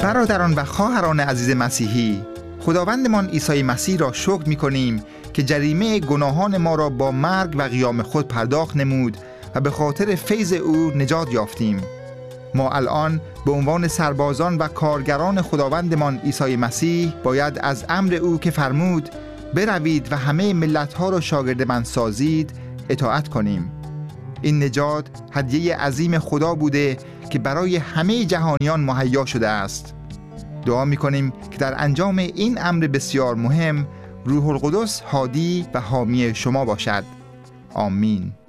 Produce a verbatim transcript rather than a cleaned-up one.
برادران و خواهران عزیز مسیحی، خداوندمان عیسی مسیح را شکر می‌کنیم که جریمه گناهان ما را با مرگ و قیام خود پرداخت نمود و به خاطر فیض او نجات یافتیم. ما الان به عنوان سربازان و کارگران خداوندمان عیسی مسیح باید از امر او که فرمود بروید و همه ملت‌ها را شاگرد من سازید اطاعت کنیم. این نجات هدیه عظیم خدا بوده که برای همه جهانیان مهیا شده است. دعا می‌کنیم که در انجام این امر بسیار مهم روح القدس هادی و حامی شما باشد. آمین.